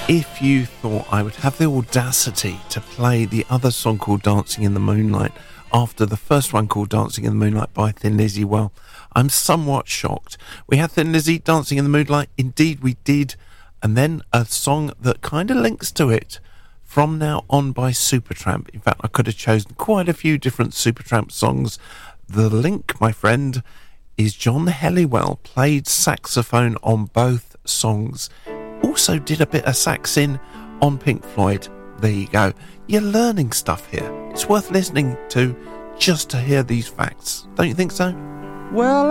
if you thought I would have the audacity to play the other song called Dancing in the Moonlight after the first one called Dancing in the Moonlight by Thin Lizzy, well, I'm somewhat shocked. We had Thin Lizzy, Dancing in the Moonlight, indeed we did, and then a song that kind of links to it, From Now On by Supertramp. In fact, I could have chosen quite a few different Supertramp songs. The link, my friend, is John Helliwell played saxophone on both songs. Also did a bit of saxing on Pink Floyd. There you go. You're learning stuff here. It's worth listening to just to hear these facts. Don't you think so? Well,